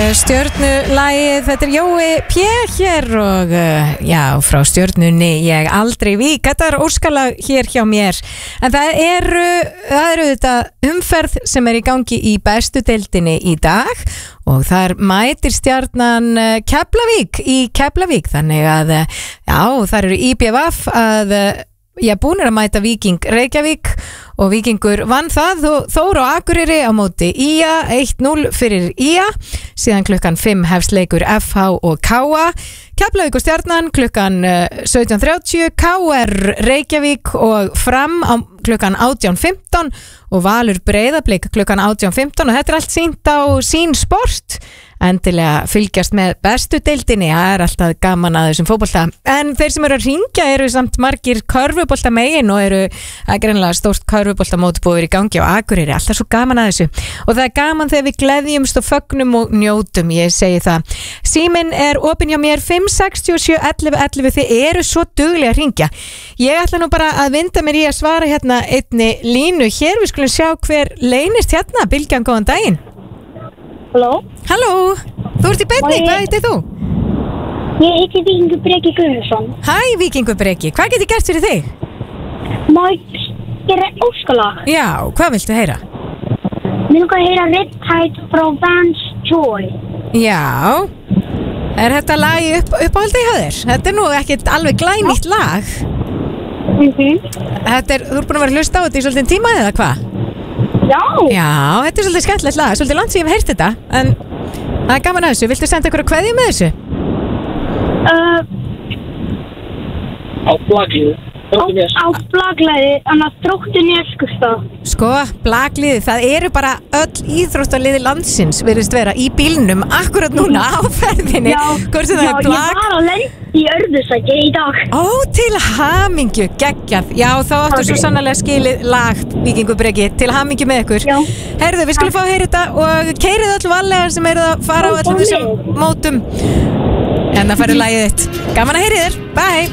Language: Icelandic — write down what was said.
Stjörnulagið, þetta Jói P. hér og já, frá Stjörnunni ég aldrei vík. Þetta óskalag hér hjá mér. En það eru þetta umferð sem í gangi í bestu deildinni í dag og þar mætir Stjarnan Keflavík í Keflavík. Þannig að já, þar eru IBVF að búnir að mæta Víking Reykjavík og Víkingur vann það og Þór og Akureyri á móti IA 1-0 fyrir IA. Síðan klukkan 5 hefst leikur FH og KA. Keflavík og Stjarnan klukkan 17:30, KR Reykjavík og Fram á klukkan 18:15 og Valur Breiðablik klukkan 18:15 og þetta allt sýnt á Sín Sport. Endilega fylgjast með bestu deildinni, það alltaf gaman að þessum fótbolta. En þeir sem eru að hringja eru samt margir körfubolta megin og eru greinilega stórt körfubolta mótbúður í gangi á Akureyri, alltaf svo gaman að þessu. Og það gaman þegar við gleðjumst og fögnum og njótum, ég segi það. Síminn opinn hjá mér 567 11 11, þið eru svo duglega að hringja. Ég ætla nú bara að vinda mér í að svara hérna einni línu hér, við skulum sjá hver leynist hérna. Bylgjan, góðan daginn. Halló? Halló, þú ert í beinni, hvað heitir þú? Ég heiti Víkingur Breki Guðmundsson. Hæ Víkingur Breki, hvað get ég gert fyrir þig? Má ég gera óskalag? Já, hvað viltu heyra? Mér langar að heyra Riptide frá Vans Joy. Já, þetta lag uppáhaldið hjá þér? Þetta nú ekkert alveg glænýtt lag. Þú ert búin að vera að hlusta á þetta í svolítið tíma eða hvað? Já, þetta svolítið skemmtilegt lag, svolítið langt sem ég hef heyrt þetta, en það gaman að þessu. Viltu senda ykkur að kveðja með þessu? Á Blagliði. Á Blagliði, annars Þróttur Neskaupstað. Sko, Blagliði, það eru bara öll íþróttaliði landsins virðist vera í bílnum akkurat núna á ferðinni. Ég var að lenda í Örðusæti í dag. Ó, til hamingju, geggjað. Já, þá áttu svo sannarlega skilið lag, Víkingur Breki, til hamingju með ykkur. Heyrðu, við skulum fá að heyra þetta og keyrið öll valega sem eru að fara á öllum þessum mótum. En það færðu lagið þitt. Gaman að heyri þér, bye!